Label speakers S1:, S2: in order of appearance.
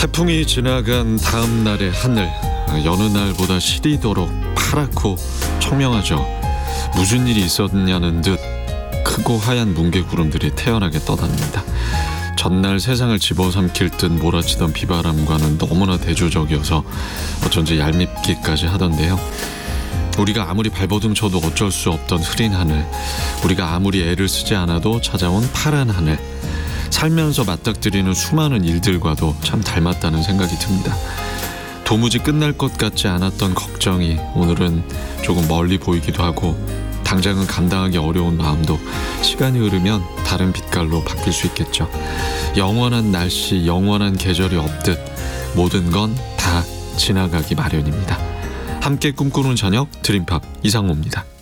S1: 태풍이 지나간 다음 날의 하늘, 여느 날보다 시리도록 파랗고 청명하죠. 무슨 일이 있었냐는 듯 크고 하얀 뭉게구름들이 태연하게 떠다닙니다. 전날 세상을 집어삼킬 듯 몰아치던 비바람과는 너무나 대조적이어서 어쩐지 얄밉기까지 하던데요. 우리가 아무리 발버둥 쳐도 어쩔 수 없던 흐린 하늘, 우리가 아무리 애를 쓰지 않아도 찾아온 파란 하늘, 살면서 맞닥뜨리는 수많은 일들과도 참 닮았다는 생각이 듭니다. 도무지 끝날 것 같지 않았던 걱정이 오늘은 조금 멀리 보이기도 하고, 당장은 감당하기 어려운 마음도 시간이 흐르면 다른 빛깔로 바뀔 수 있겠죠. 영원한 날씨, 영원한 계절이 없듯 모든 건 다 지나가기 마련입니다. 함께 꿈꾸는 저녁, 드림팝 이상호입니다.